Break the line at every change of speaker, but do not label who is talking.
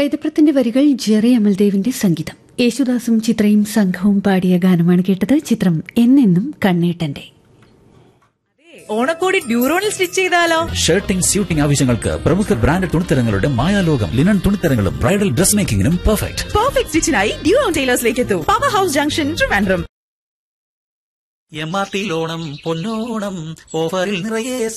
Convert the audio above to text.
കൈതപ്രത്തിന്റെ വരികൾ ജെറി അമൽദേവിന്റെ സംഗീതം. യേശുദാസും ചിത്രയും സംഘവും പാടിയ ഗാനമാണ് കേട്ടത്. ചിത്രം എന്നെന്നും കണ്ണേട്ടന്റെ.
ഓണക്കോടി ഡ്യൂറോണിൽ സ്റ്റിച്ച് ചെയ്താലോ?
ഷർട്ടിംഗ് സ്യൂട്ടിംഗ് ആവശ്യങ്ങൾക്ക് പ്രമുഖ brand തുണിത്തരങ്ങളുടെ മായാലോകം. Linen തുണിത്തരങ്ങളും bridal dress മേക്കിംഗിനും perfect
സ്റ്റിച്ചിനായി ഡ്യൂറോൺ ടൈലേഴ്സിലേക്ക് എത്തൂ. Power house junction, Trivandrum.
MRT Onam പൊന്നോണം ഓഫറിൽ നിറയെ